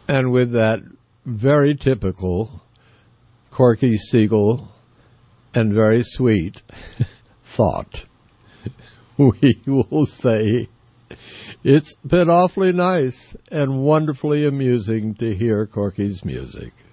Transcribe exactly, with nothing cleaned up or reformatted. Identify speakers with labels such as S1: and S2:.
S1: And with that very typical Corky Siegel and very sweet thought, we will say it's been awfully nice and wonderfully amusing to hear Corky's music.